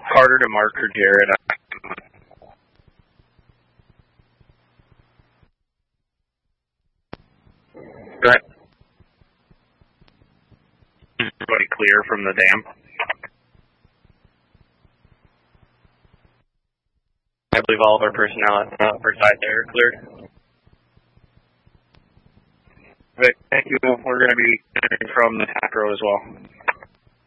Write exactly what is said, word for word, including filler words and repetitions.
Carter to marker Jared. Go ahead. Is everybody clear from the dam? I believe all of our personnel at the upper side there are cleared. Okay, thank you. We're going to be clearing from the back row as well.